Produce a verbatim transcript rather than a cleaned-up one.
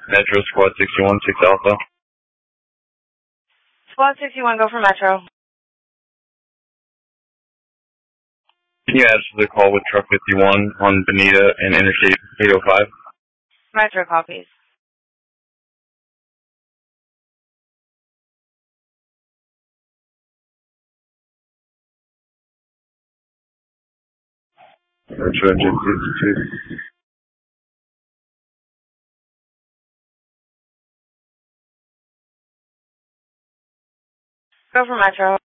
Metro Squad sixty-one, six Alpha. Squad sixty-one, go for Metro. Can you answer the call with Truck fifty-one on Bonita and Interstate eight oh five? Metro copies. Metro Engine fifty-two. Go for Metro.